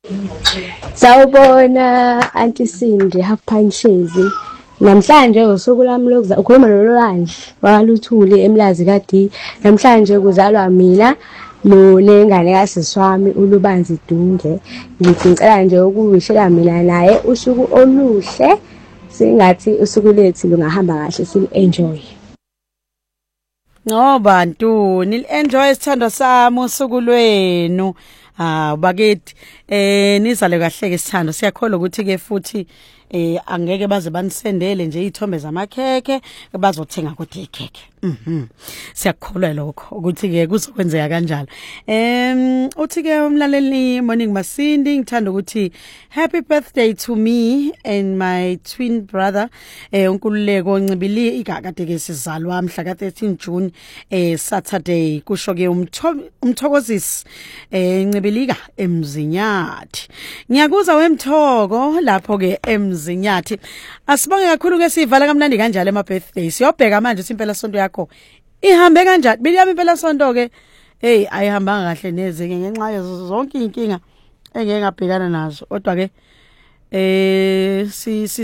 Sawubona Auntie Cindy half pint Shezi. Namhlanje usuku lami lokuza ukhuluma noLwandle wakaLuthuli eMlazi kaD. Namhlanje kuzalwa mina nengane kasisi wami uLubanzi Dunge. Ngicela nje ukuwishela mina naye usuku oluhle. Singathi usuku lethu lungahamba kahle sil-enjoy. Ngoba ntoni enjoy isithando sami usuku lwenu. Bakithi nizale kahle ke sithando siyakholwa ukuthi ke futhi angeke baze banisendele nje izithombe zamakheke bazothenga kodwa ikheke. Siyakholwa lokho ukuthi ke kuzokwenzeka kanjalo. Uthi ke umlaleli Morning Masindi ngithanda ukuthi happy birthday to me and my twin brother uNkululeko Ncibili ikakade ke sizalwa mhla ka 13 June Saturday kusho ke umthokozisi Ncibilika eMzinyathi. Ngiyakuza wemthoko lapho ke eMzinyathi. Asibonge kakhulu ke sivala kamnandi kanjalo ema birthday. Siyobheka manje impela sonto yakho ihambe kanjani. Biliyami impela sonto ke ayihambanga kahle neze ngenxa yazo zonke inkinga engeke ngabhekana nazo. Kodwa ke